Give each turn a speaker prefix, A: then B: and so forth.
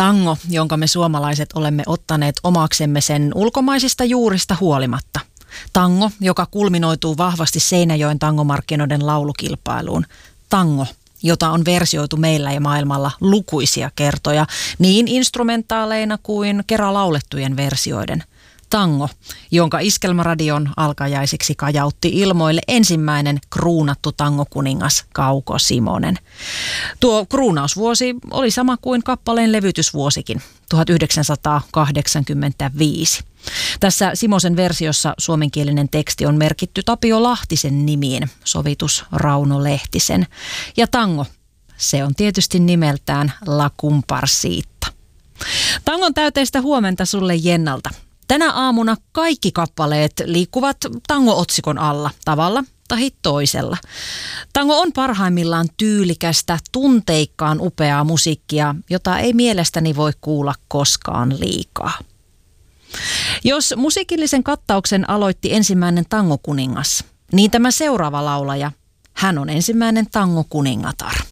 A: Tango, jonka me suomalaiset olemme ottaneet omaksemme sen ulkomaisista juurista huolimatta. Tango, joka kulminoituu vahvasti Seinäjoen tangomarkkinoiden laulukilpailuun. Tango, jota on versioitu meillä ja maailmalla lukuisia kertoja, niin instrumentaaleina kuin keralaulettujen versioiden. Tango, jonka Iskelmäradion alkajaisiksi kajautti ilmoille ensimmäinen kruunattu tangokuningas Kauko Simonen. Tuo kruunausvuosi oli sama kuin kappaleen levytysvuosikin, 1985. Tässä Simosen versiossa suomenkielinen teksti on merkitty Tapio Lahtisen nimiin, sovitus Rauno Lehtisen. Ja tango, se on tietysti nimeltään La Comparsita. Tangon täyteistä huomenta sulle Jennalta. Tänä aamuna kaikki kappaleet liikkuvat tango-otsikon alla tavalla tai toisella. Tango on parhaimmillaan tyylikästä, tunteikkaan upeaa musiikkia, jota ei mielestäni voi kuulla koskaan liikaa. Jos musiikillisen kattauksen aloitti ensimmäinen tangokuningas, niin tämä seuraava laulaja, hän on ensimmäinen tangokuningatar.